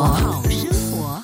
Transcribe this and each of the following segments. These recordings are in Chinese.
好生活。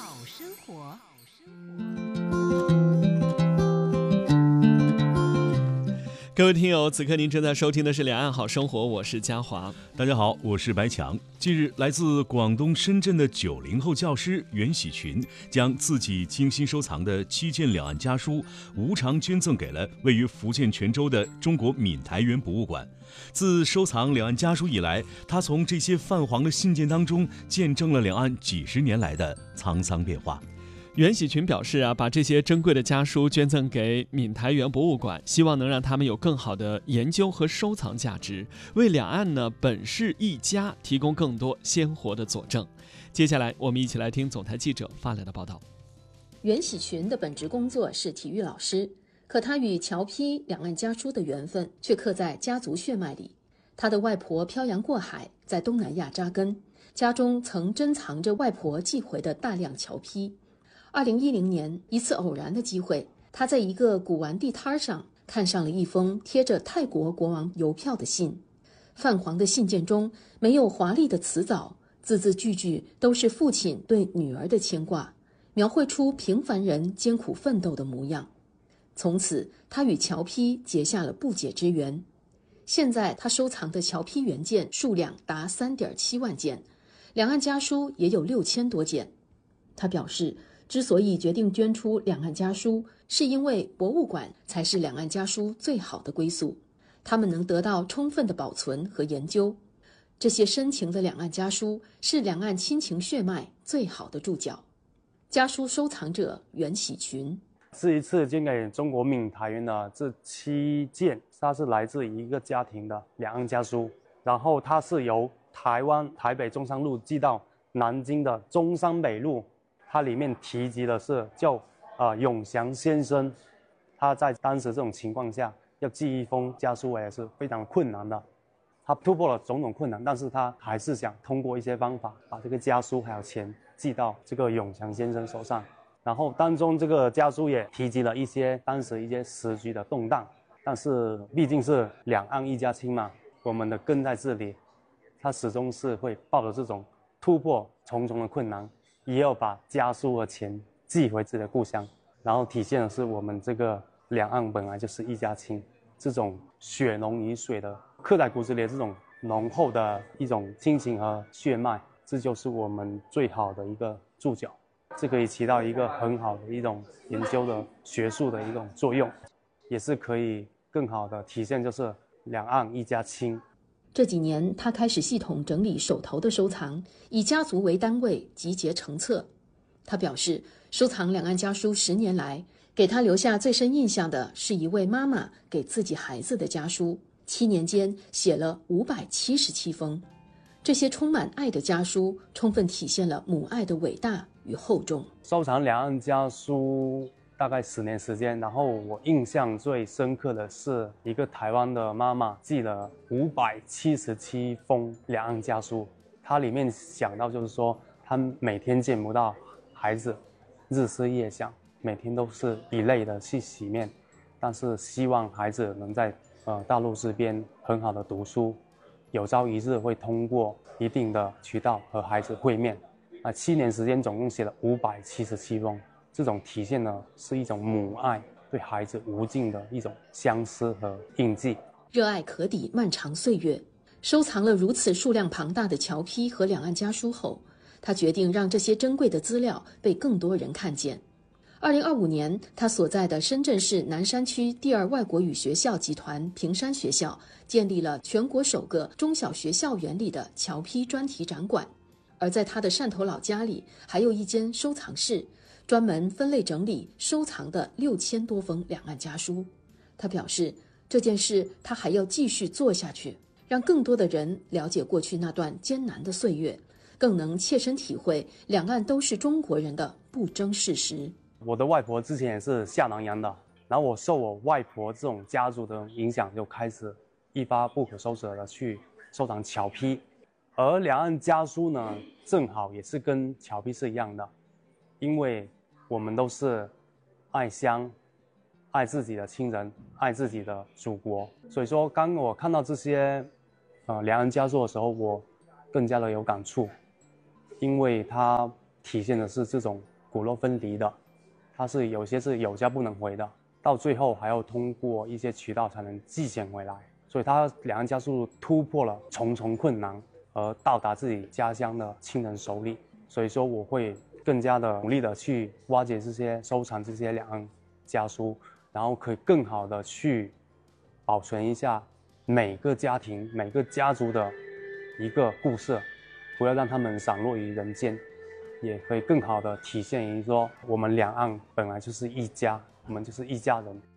各位听友，此刻您正在收听的是《两岸好生活》，我是嘉华。 大家好，我是白强。近日，来自广东深圳的90后教师袁喜群，将自己精心收藏的7件两岸家书无偿捐赠给了位于福建泉州的中国闽台园博物馆。自收藏两岸家书以来，他从这些泛黄的信件当中，见证了两岸几十年来的沧桑变化。 袁喜群表示把这些珍贵的家书捐赠给闽台园博物馆，希望能让他们有更好的研究和收藏价值，为两岸本是一家提供更多鲜活的佐证。接下来我们一起来听总台记者发来的报道。 袁喜群的本职工作是体育老师，可他与侨批两岸家书的缘分却刻在家族血脉里。他的外婆漂洋过海，在东南亚扎根，家中曾珍藏着外婆寄回的大量侨批。2010年，一次偶然的机会，他在一个古玩地摊上看上了一封贴着泰国国王邮票的信。泛黄的信件中没有华丽的辞藻，字字句句都是父亲对女儿的牵挂，描绘出平凡人艰苦奋斗的模样。从此，他与侨批结下了不解之缘。现在他收藏的侨批原件数量达3.7万件，两岸家书也有6000多件。他表示，之所以决定捐出两岸家书，是因为博物馆才是两岸家书最好的归宿，他们能得到充分的保存和研究。这些深情的两岸家书是两岸亲情血脉最好的注脚。家书收藏者袁喜群， 是一次捐给中国闽台园的这7件，它是来自一个家庭的两岸家书，然后它是由台湾台北中山路寄到南京的中山北路。它里面提及的是叫永祥先生，他在当时这种情况下要寄一封家书也是非常困难的，他突破了种种困难，但是他还是想通过一些方法把这个家书还有钱寄到这个永祥先生手上。然后当中这个家书也提及了一些当时一些时局的动荡，但是毕竟是两岸一家亲嘛，我们的根在这里，他始终是会抱着这种突破重重的困难，也要把家书和钱寄回自己的故乡，然后体现的是我们这个两岸本来就是一家亲，这种血浓于水的刻在骨子里的这种浓厚的一种亲情和血脉，这就是我们最好的一个注脚，这可以起到一个很好的一种研究的学术的一种作用，也是可以更好的体现就是两岸一家亲。 这几年，他开始系统整理手头的收藏，以家族为单位集结成册。他表示，收藏两岸家书10年来，给他留下最深印象的是一位妈妈给自己孩子的家书，7年间写了577封。这些充满爱的家书，充分体现了母爱的伟大与厚重。 收藏两岸家书大概10年时间，然后我印象最深刻的是一个台湾的妈妈寄了577封两岸家书，她里面想到就是说，她每天见不到孩子，日思夜想，每天都是以泪的去洗面，但是希望孩子能在大陆这边很好的读书，有朝一日会通过一定的渠道和孩子会面。7年时间总共写了577封。这种体现呢是一种母爱对孩子无尽的一种相思和印记。 热爱可抵漫长岁月，收藏了如此数量庞大的侨批和两岸家书后，他决定让这些珍贵的资料被更多人看见。2025年，他所在的深圳市南山区第2外国语学校集团平山学校建立了全国首个中小学校园里的侨批专题展馆，而在他的汕头老家里，还有一间收藏室，专门分类整理收藏的6000多封两岸家书。他表示，这件事他还要继续做下去，让更多的人了解过去那段艰难的岁月，更能切身体会两岸都是中国人的不争事实。 我的外婆之前也是下南洋的，然后我受我外婆这种家族的影响，就开始一发不可收拾的去收藏侨批，而两岸家书呢，正好也是跟侨批是一样的，因为我们都是爱乡、爱自己的亲人、爱自己的祖国，所以说当我看到这些两岸家书的时候，我更加的有感触，因为它体现的是这种骨肉分离的，它是有些是有家不能回的，到最后还要通过一些渠道才能寄钱回来。所以他两岸家书突破了重重困难，而到达自己家乡的亲人手里。所以说我会更加的努力的去挖掘这些收藏这些两岸家书，然后可以更好的去保存一下每个家庭每个家族的一个故事，不要让他们散落于人间，也可以更好的体现于说我们两岸本来就是一家，我们就是一家人。